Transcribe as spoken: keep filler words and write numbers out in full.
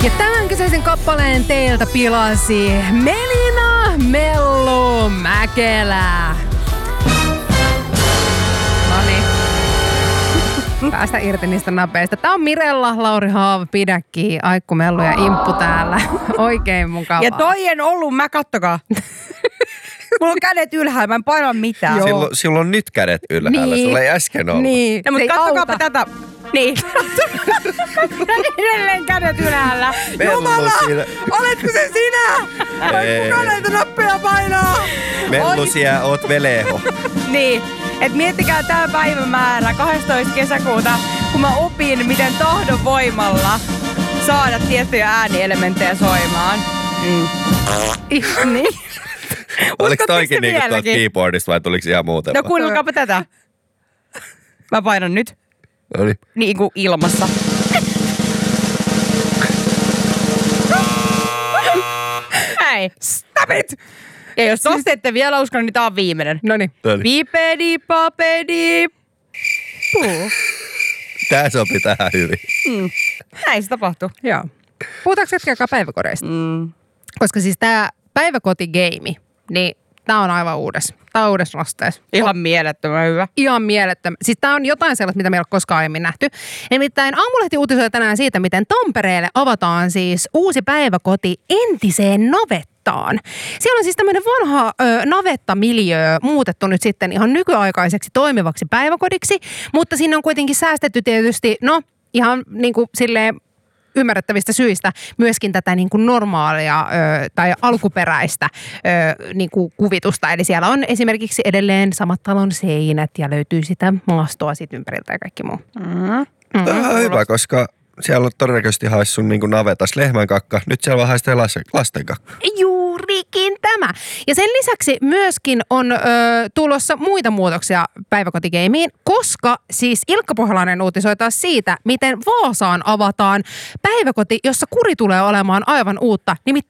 Ja tämän kyseisen kappaleen teiltä pilasi Melina Mellu Mäkelä. Noniin. Päästä irti niistä napeista. Tää on Mirella, Lauri Haava, Pidäkki, Aikku Mellu ja Imppu täällä. Oikein mukavaa. Ja toi en ollut mä, kattokaa. Mulla on kädet ylhäällä, mä en paina mitään. Silloin, silloin on nyt kädet ylhäällä, Niin. sulla ei äsken ollut. Niin, No, se mutta ei kattokaapa auta. tätä. Niin. Edelleen kädet ylhäällä. Mellu Jumala, siinä. oletko se sinä? Ei. Vai kuka näitä nappeja painaa? Mellu siellä, oot veleho. Niin, et miettikää tää päivämäärä kahdestoista kesäkuuta, kun mä opin, miten tahdon voimalla saada tiettyjä äänielementtejä soimaan. Mm. Niin. Oliko Uskotte toikin se niinku tuolta vieläkin? keyboardista vai tuliko ihan muuten? No kuunnelkaapa tätä. Mä painan nyt. Oli. Niin kuin ilmassa. Hei, stop it! Ja jos tosta ette vielä usko, niin tää on viimeinen. Noniin. Oli. Pipedi, papedi, puu. Tää sopi tähän hyvin. Mm. Näin se tapahtuu. Joo. Puhutaanko hetken päiväkodeista? Mm. Koska siis tää päiväkotigeimi, niin tää on aivan uudes. Tää on uudes nosteessa. Ihan mielettömän hyvä. Ihan mielettömän. Siis tää on jotain sellaista, mitä meillä ei ole koskaan aiemmin nähty. Nimittäin Aamulehti uutisoi tänään siitä, miten Tampereelle avataan siis uusi päiväkoti entiseen navettaan. Siellä on siis tämmöinen vanha ö, navettamiljöö muutettu nyt sitten ihan nykyaikaiseksi toimivaksi päiväkodiksi, mutta siinä on kuitenkin säästetty tietysti, no ihan niin kuin silleen ymmärrettävistä syistä myöskin tätä niin kuin normaalia ö, tai alkuperäistä ö, niin kuin kuvitusta. Eli siellä on esimerkiksi edelleen samat talon seinät ja löytyy sitä maastoa siitä ympäriltä ja kaikki muu. Mm. Tämä on hyvä, koska siellä on todennäköisesti haissut niin kuin navetas lehmän kakka. Nyt siellä vaan haistaa lasten kakka. Juurikin tämä. Ja sen lisäksi myöskin on ö, tulossa muita muutoksia päiväkotigeimiin, koska siis Ilkka Pohjalainen uutisoi taas siitä, miten Vaasaan avataan päiväkoti, jossa kuri tulee olemaan aivan uutta. Nimittäin